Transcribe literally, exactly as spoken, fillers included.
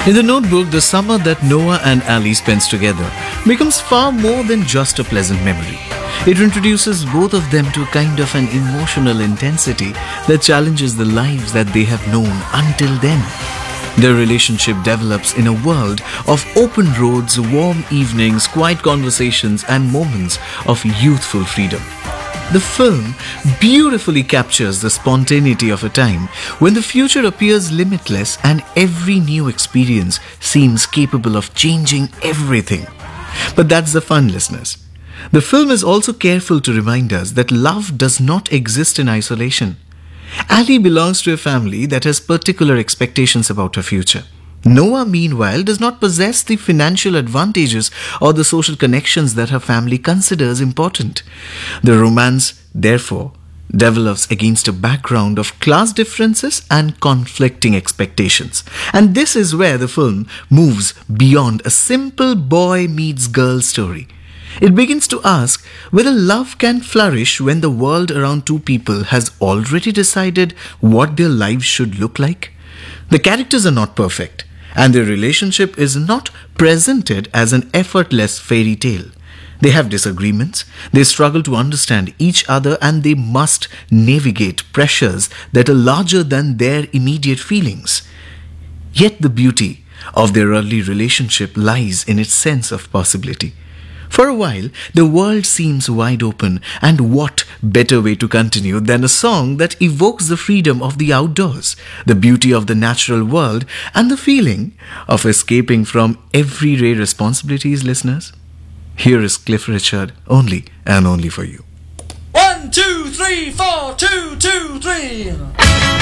In The Notebook, the summer that Noah and Ali spends together becomes far more than just a pleasant memory. It introduces both of them to a kind of an emotional intensity that challenges the lives that they have known until then. Their relationship develops in a world of open roads, warm evenings, quiet conversations, and moments of youthful freedom. The film beautifully captures the spontaneity of a time when the future appears limitless and every new experience seems capable of changing everything. But that's the fun, listeners. The film is also careful to remind us that love does not exist in isolation. Ali belongs to a family that has particular expectations about her future. Noah, meanwhile, does not possess the financial advantages or the social connections that her family considers important. The romance, therefore, develops against a background of class differences and conflicting expectations. And this is where the film moves beyond a simple boy meets girl story. It begins to ask whether love can flourish when the world around two people has already decided what their lives should look like. The characters are not perfect, and their relationship is not presented as an effortless fairy tale. They have disagreements, they struggle to understand each other, and they must navigate pressures that are larger than their immediate feelings. Yet the beauty of their early relationship lies in its sense of possibility. For a while, the world seems wide open, and what better way to continue than a song that evokes the freedom of the outdoors, the beauty of the natural world, and the feeling of escaping from everyday responsibilities, listeners? Here is Cliff Richard, only and only for you. One, two, three, four, two, two, three.